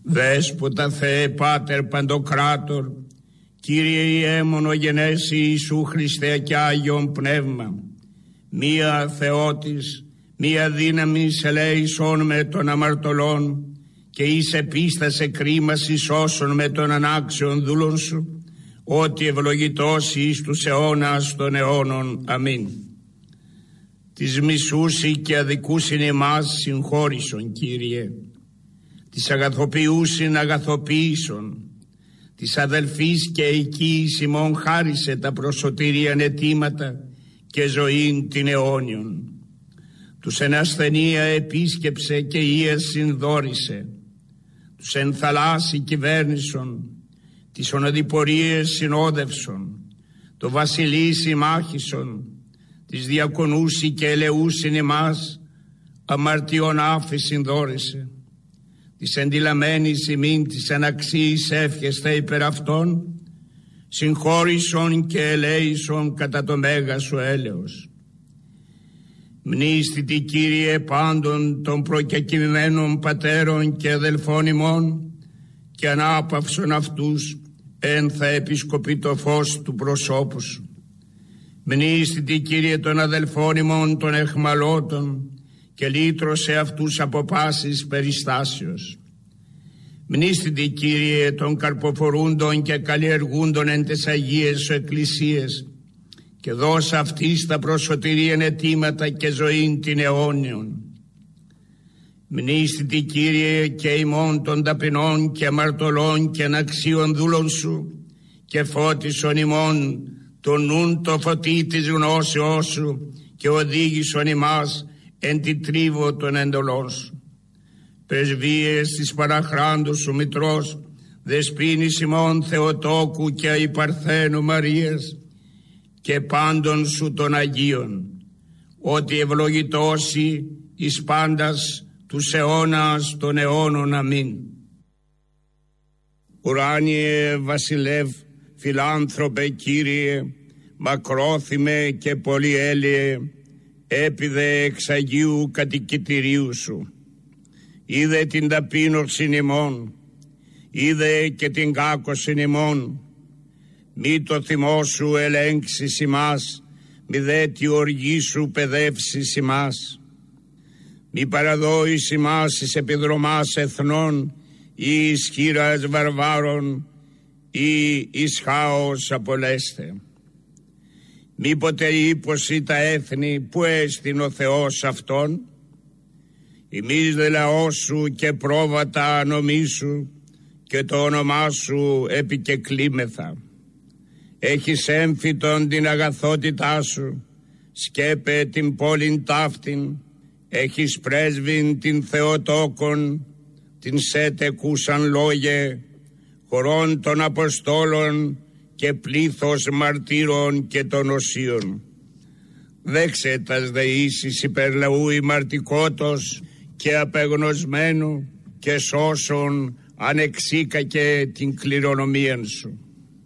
Δέσποτα Θεέ Πάτερ Παντοκράτορ, Κύριε Ιέμονο γενέσει Ιησού Χριστέ και Άγιον Πνεύμα, μία Θεότης, μία δύναμης ελέησον με των αμαρτωλών και εις επίστασε κρίμας εις όσων με των ανάξιων δούλων σου, ότι ευλογητός εις τους αιώνας των αιώνων. Αμήν. Τις μισούσι και αδικούσιν εμάς συγχώρησον, Κύριε, τις αγαθοποιούσιν αγαθοποίησον, της αδελφής και οικείς ημών χάρισε τα προσωτήριαν αιτήματα και ζωήν την αιώνιον. Τους εν ασθενεία επίσκεψε και ίας συνδόρισε, τους εν θαλάσσι κυβέρνησον, τις οναδιπορίες συνόδευσον, το βασιλεί συμμάχησον, τις διακονούσι και ελεούσιν εμάς, αμαρτιών άφη συνδόρισε. Της εντυλαμένης ημίν της αναξίης εύχεσθε υπερ αυτών, συγχώρησον και ελέησον κατά το μέγα σου έλεος. Μνήστητη, Κύριε, πάντων των προκεκοιμημένων πατέρων και αδελφών ημών και ανάπαυσον αυτούς εν θα επισκοπεί το φως του προσώπου σου. Μνήστητη, Κύριε, των αδελφών ημών των εχμαλώτων και λύτρωσε αυτούς από πάσης περιστάσεως. Μνήστητη, Κύριε, των καρποφορούντων και καλλιεργούντων εν τες Αγίες σου εκκλησίες και δώσα αυτής τα προσωτηρίαν αιτήματα και ζωήν την αιώνιον. Μνήστητη, Κύριε, και ημών των ταπεινών και αμαρτωλών και αναξίων δούλων σου και φώτισον ημών το νουν το φωτί της γνώσεώς σου και οδήγησον ημάς εν τη τρίβο των εντολών σου. Πρεσβείες της παραχράντου σου μητρός, δεσποίνης ημών Θεοτόκου και αϊπαρθένου Μαρίας και πάντων σου των Αγίων, ότι ευλογητώσει εις πάντας τους αιώνας των αιώνων. Αμήν. Ουράνιε βασιλεύ, φιλάνθρωπε Κύριε, μακρόθυμε και πολυέλιε, έπιδε εξ Αγίου κατοικητηρίου σου. Είδε την ταπείνωσιν ημών, είδε και την κάκωσιν ημών. Μη το θυμό σου ελέγξεις ημάς, μη δε τη οργή σου παιδεύσεις ημάς. Μη παραδόεις ημάς εις επιδρομάς εθνών ή εις χείρας βαρβάρων ή εις χάος απολέσθε. Μήποτε ύποση τα έθνη που έστειν ο Θεός αυτόν, ημείς δε λαός σου και πρόβατα νομίσου και το όνομά σου επικεκλήμεθα. Έχεις έμφυτον την αγαθότητά σου, σκέπε την πόλην ταύτην, έχεις πρέσβην την Θεοτόκον, την σέτεκουσαν λόγε, χωρών των Αποστόλων και πλήθος μαρτύρων και των οσίων. Δέξε τας δεήσεις υπερ λαού ημαρτικότος και απεγνωσμένου και σώσον ανεξίκακε την κληρονομίαν σου.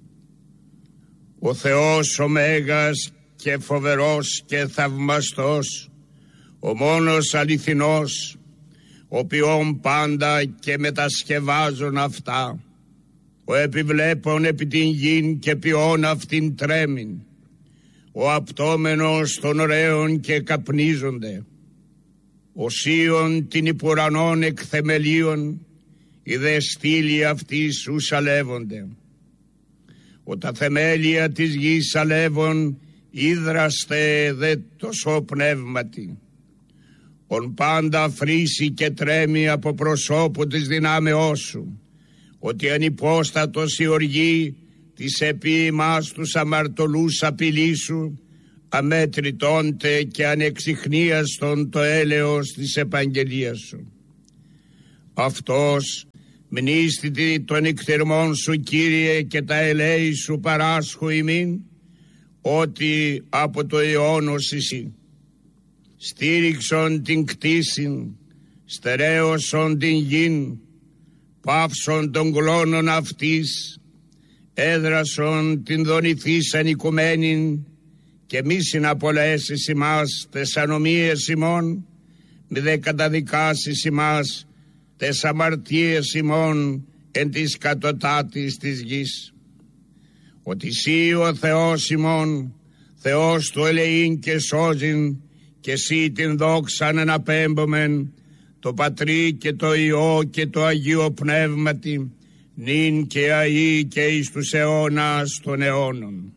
Ο Θεός ο Μέγας και φοβερός και θαυμαστός, ο μόνος αληθινός, ο ποιόν πάντα και μετασκευάζον αυτά, ο επιβλέπων επί την γην και ποιόν αυτήν τρέμην, ο απτόμενος των ωραίων και καπνίζονται, ο σίων την υπουρανών εκ θεμελίων, οι δε στήλοι αυτής ους αλεύονται. Ο τα θεμέλια της γης αλεύων, ίδραστε δε τόσο πνεύματι. Ον πάντα φρύσει και τρέμει από προσώπου της δυνάμεώς σου, ότι ανυπόστατος η οργή της επί ημάς τους αμαρτωλούς απειλή σου, αμέτρητόνται και ανεξιχνίαστον το έλεος της επαγγελίας σου. Αυτός μνήστητη των εκτερμών σου, Κύριε, και τα ελέη σου παράσχω ημίν, ότι από το αιώνος εσύ. Στήριξον την κτήσιν, στερέωσον την γην, πάυσον των κλώνων αυτής, έδρασον την δονηθήσαν οικουμένην και μη συναπολέσεις ημάς τες ανομίες ημών, μη δε καταδικάσεις ημάς τες αμαρτίες ημών εν της κατωτάτης της γης. Ότι σύ ο Θεός ημών, Θεός του ελεήν και σώζειν, και σύ την δόξαν αναπέμπομεν, το Πατρί και το Υιό και το Αγίο Πνεύματι, νυν και αΐ και εις τους αιώνας των αιώνων.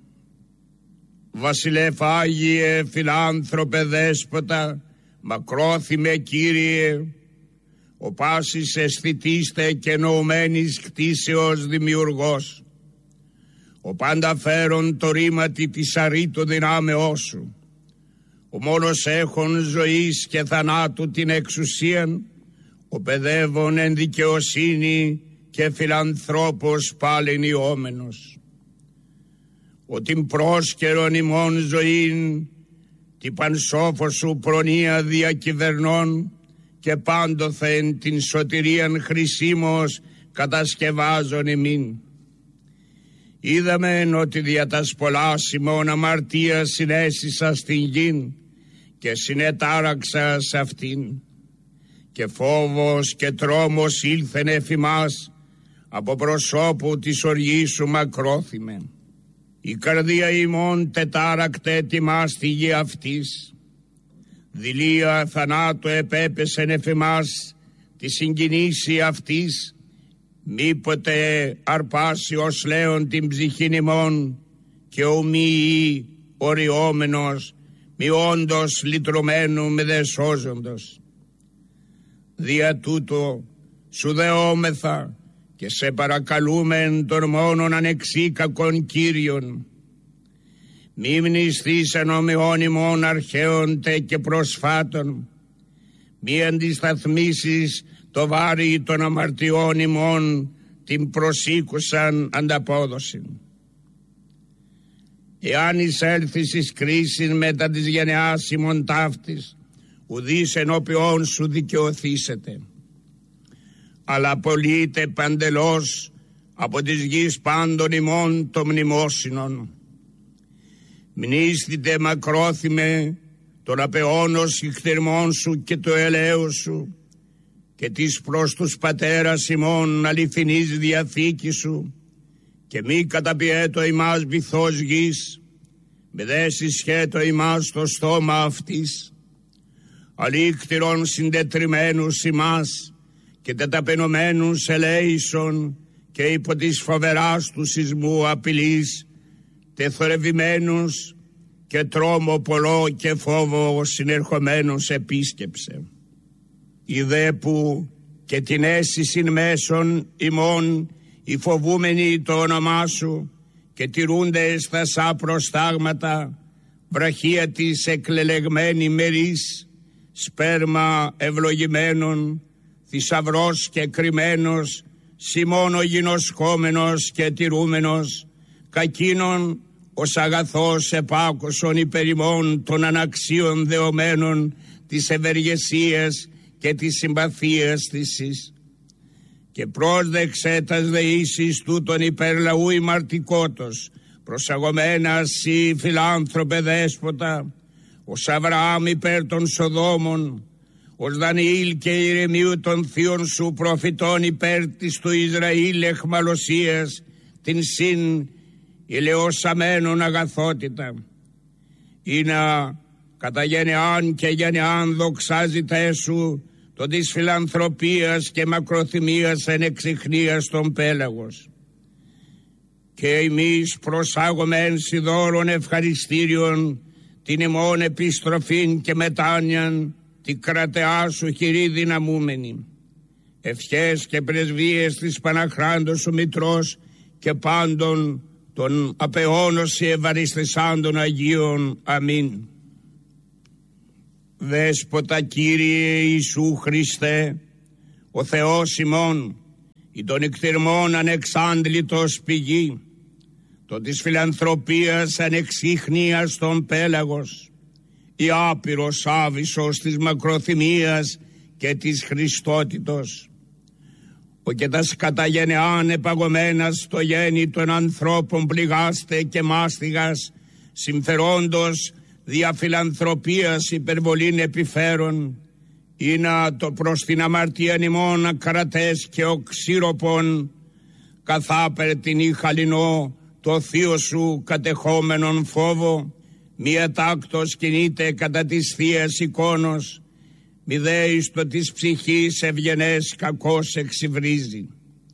Βασιλεύ Άγιε, φιλάνθρωπε Δέσποτα, μακρόθυμε Κύριε, ο πάσης αισθητήστε και νοουμένης κτίσεως δημιουργός, ο πάντα φέρον το ρήματι της αρήτου δυνάμεώς σου, ο μόνος έχων ζωής και θανάτου την εξουσίαν, ο παιδεύων εν δικαιοσύνη και φιλανθρώπος πάλιν ιόμενος. Ο την πρόσκαιρον ημών ζωήν, την πανσόφο σου προνοία διακυβερνών, και πάντοθεν την σωτηρίαν χρησίμως κατασκευάζον ημίν. Είδαμεν ότι δια τας πολλάς ημών αμαρτίας συνέσισα στην γην και συνετάραξα σ' αυτήν, και φόβος και τρόμος ήλθεν εφ' ημάς από προσώπου της οργής σου μακρόθυμε. Η καρδία ημών τετάρακτε τιμά στη γη αυτής, δειλία θανάτου επέπεσεν εφ' ημάς τη συγκινήση αυτής, μήποτε αρπάσει ως λέον την ψυχήν ημών, και ο μη οριόμενος μη όντως λυτρωμένου με δε σώζοντος. Δια τούτο σου δεόμεθα και σε παρακαλούμεν τον μόνον ανεξίκακον Κύριον. Μη μνηστείς εν ομοιών ημών αρχαίων τε και προσφάτων, μη αντισταθμίσεις το βάρη των αμαρτιών ημών την προσήκουσαν ανταπόδοση. Εάν εισέλθεις εις κρίσιν μετά της γενεάς ημών ταύτης, ουδείς ενώπιόν σου δικαιωθήσετε. Αλλά απολύτε παντελώς από της γης πάντων ημών το μνημόσυνον. Μνήστητε μακρόθυμε τον απεώνος ηχθερμών σου και το ελέος σου, και της προς τους πατέρας ημών αληθινής διαθήκης σου, και μη καταπιέτω ημάς βυθός γης, με δε συσχέτω ημάς το στόμα αυτής, αλήκτηρον συντετριμένους ημάς και τεταπενωμένους ελέησον, και υπό της φοβεράς του σεισμού απειλής τεθορευημένους και τρόμο πολλό και φόβο συνερχομένους επίσκεψε. Ιδέ που και την αίσθησιν μέσων ημών οι φοβούμενοι το όνομά σου και τηρούνται στα σα προστάγματα, βραχία της εκλελεγμένη μερίς, σπέρμα ευλογημένων, θησαυρός και κρυμμένος, σημώνο γινοσχόμενος και τηρούμενος, κακίνων ως αγαθός επάκουσον υπερημών των αναξίων δεωμένων της ευεργεσίας και της συμπαθίας της, και πρόσδεξε τας δεήσεις τούτων υπερλαού ημαρτικότος, προσαγωμένα σοι φιλάνθρωπε Δέσποτα, ως Αβραάμ υπέρ των Σοδόμων, ως Δανιήλ και Ηρεμίου των θείων σου προφητών υπέρ της του Ισραήλ εχμαλωσίας, την συν ηλαιοσαμένων αγαθότητα, ή να κατά γενεάν και γενεάν δοξάζεται σου το της φιλανθρωπίας και μακροθυμίας εν εξιχνίας των πέλαγος. Και εμείς προσάγομεν σιδώρων ευχαριστήριων την ημών επιστροφήν και μετάνοιαν την κρατεά σου χειρή δυναμούμενη. Ευχές και πρεσβείες της Παναχράντος σου Μητρός και πάντων των απεώνωση ευαριστησάντων Αγίων. Αμήν. Δέσποτα Κύριε Ιησού Χριστέ, ο Θεός ημών, η των εκτιρμών ανεξάντλητος πηγή, το της φιλανθρωπίας ανεξίχνιας των πέλαγος, η άπειρος άβυσσος της μακροθυμίας και της Χριστότητος, ο και τας κατά γενεάν επαγωμένας στο γέννη των ανθρώπων πληγάστε και μάστιγας, συμφερόντος δια φιλανθρωπίας υπερβολήν επιφέρον, ή να το προς την αμαρτίαν ημών ακρατές και οξύροπον, καθάπερ την ή χαλινό το θείο σου κατεχόμενον φόβο, μία τάκτος κινείται κατά της θείας εικόνος, μη δε εις το της ψυχής ευγενές κακός εξυβρίζει.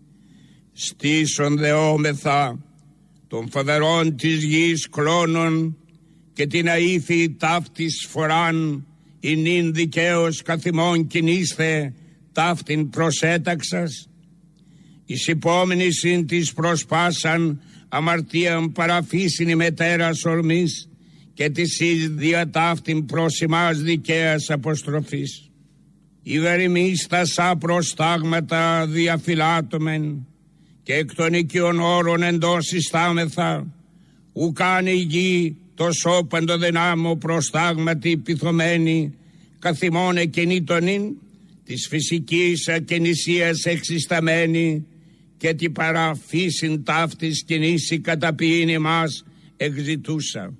Στήσον δεόμεθα των φοβερών της γης κλώνων και την αήθη ταύτης φοράν, η νυν δικαίως καθημών κινήστε ταύτην προσέταξας. Εις υπόμνησιν της προσπάσαν αμαρτίαν παραφύσιν η μετέρας ορμής και της εις διαταύτην προς ημάς δικαίας αποστροφής. Ιγαριμείς τα σα προστάγματα διαφυλάτωμεν και εκ των οικειών όρων εντός συστάμεθα, ου κάνει η γη το σώπαντο δυνάμω προστάγματι πυθωμένη, καθημών εκενήτωνην της φυσικής ακενησίας εξισταμένη και τη παραφύσιν ταύτης κινήσει καταποιήν μας εξητούσα.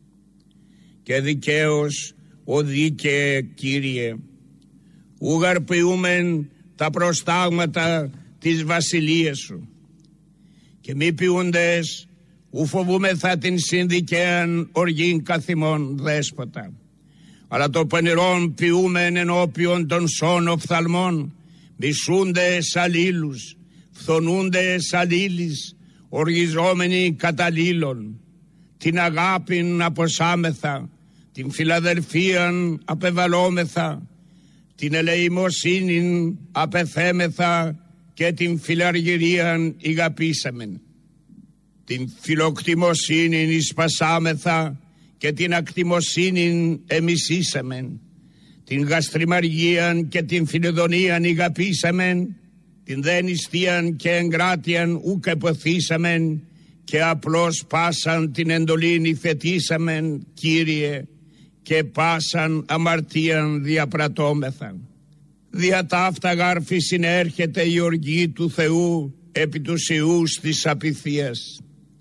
Και δικαίως ο δίκαιε Κύριε, ούγαρ ποιούμεν τα προστάγματα της βασιλείας σου και μη ποιούντες ου φοβούμεθα την συνδικαίαν οργήν καθημών δέσποτα, αλλά το πονηρόν ποιούμεν ενώπιον των σών οφθαλμών, μισούντες αλλήλους, φθονούντες αλλήλεις, οργιζόμενοι καταλήλων, την αγάπην αποσάμεθα, την φιλαδελφίαν απεβαλόμεθα, την ελεημοσύνην απεθέμεθα και την φιλαργυρίαν ηγαπήσαμεν. Την φιλοκτιμοσύνην εισπασάμεθα και την ακτιμοσύνην εμισήσαμεν. Την γαστριμαργίαν και την φιλιδονίαν ηγαπήσαμεν, την δε νηστείαν και εγκράτειαν ούκ εποθήσαμεν και απλώς πάσαν την εντολήν υφετήσαμεν, Κύριε, και πάσαν αμαρτίαν διαπρατώμεθα. Δια ταύτα γάρφη συνέρχεται η οργή του Θεού επί τους ιούς της απειθίας.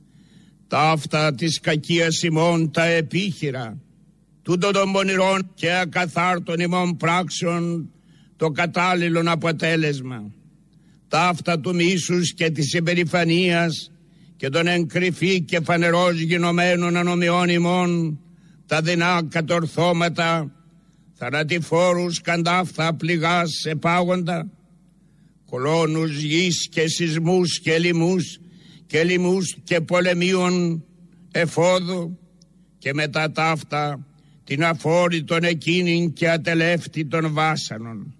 Ταύτα της κακίας ημών τα επίχειρα, τούτο των πονηρών και ακαθάρτων ημών πράξεων το κατάλληλον αποτέλεσμα. Ταύτα του μίσους και της υπερηφανίας και των εν κρυφή και φανερός γινωμένων ανομιών ημών, τα δεινά κατορθώματα, θανατηφόρους καντάφθα πληγάς επάγοντα, κολώνους γης και σεισμούς και λοιμούς και πολεμίων εφόδου, και μετά ταύτα την αφόρητον εκείνην και ατελεύτητον βάσανον.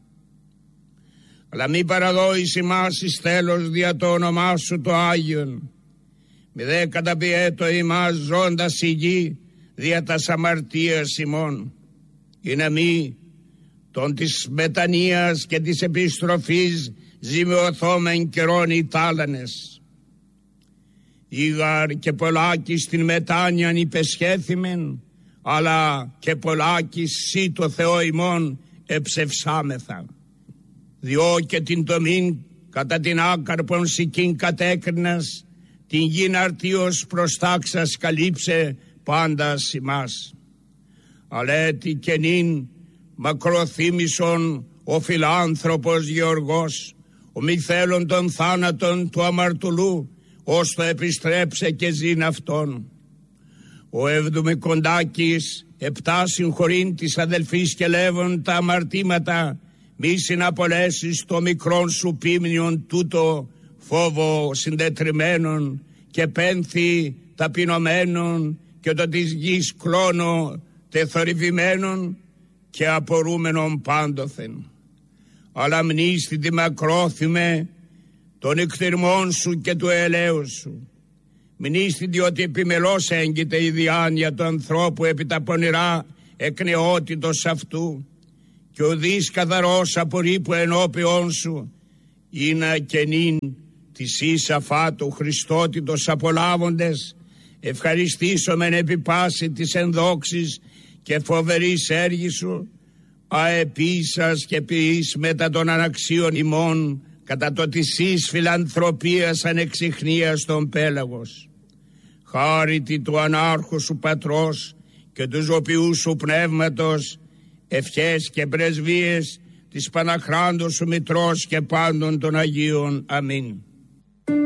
Αλλά μη παραδόεις ημάς εις τέλος δια το όνομά σου το Άγιον, μη δε καταπιέτω ημάς ζώντας η γη δια τας αμαρτίας ημών, ή να μη των της μετανοίας και της επιστροφής ζημιωθόμεν καιρών οι τάλανες. Ήγαρ και πολλάκι στην μετάνοιαν υπεσχέθημεν, αλλά και πολλάκι σύ το Θεό ημών εψευσάμεθα. Διό και την τομήν κατά την άκαρπον σικήν κατέκρινας, την γην αρτίος προστάξας καλύψε πάντας ημάς. Αλέτη και νυν μακροθύμησον ο φιλάνθρωπος Γεωργός, ο μη θέλων των θάνατων του αμαρτουλού, ως το επιστρέψε και ζήν αυτόν. Ο Ευδομικοντάκης επτά συγχωρήν της αδελφής και λέβων τα αμαρτήματα, μη συναπολέσεις το μικρόν σου πίμνιον τούτο φόβο συντετριμένων και πένθη ταπεινωμένων και το της γης κλόνο τεθορυβημένων και απορούμενων πάντοθεν. Αλλά μνήστη τη μακρόθυμε των εκτιρμών σου και του ελέους σου. Μνήστη διότι επιμελώς έγκυται η διάνοια του ανθρώπου επί τα πονηρά εκνεότητος αυτού, και ο δις καθαρός απορρίπου ενώπιον σου είναι και νυν της ίσα φάτου Χριστότητος απολάβοντες, ευχαριστήσομεν επί πάση της ενδόξης και φοβερής έργη σου, αεπίσας και ποιείς μετά των αναξίων ημών, κατά το της εις φιλανθρωπίας ανεξιχνίας των πέλαγος. Χάρητη του ανάρχου σου πατρός και του ζωπιού σου πνεύματος, ευχές και πρεσβείες της Παναχράντος σου Μητρός και πάντων των Αγίων. Αμήν.